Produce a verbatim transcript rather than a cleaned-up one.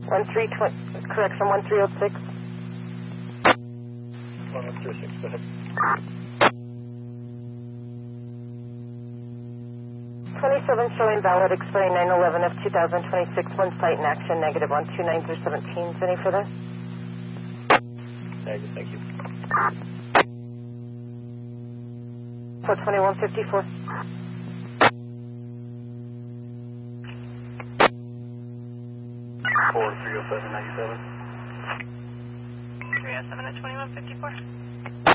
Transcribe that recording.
One three twenty. Correction. One three zero six. One one three six. Go ahead. Twenty-seven showing valid expiring nine eleven of two thousand twenty-six. One site in action. Negative one two nine zero seventeen. Is any further? Negative. Thank you. Four twenty-one fifty-four. Four three zero seven ninety seven. three oh seven at twenty-one fifty-four.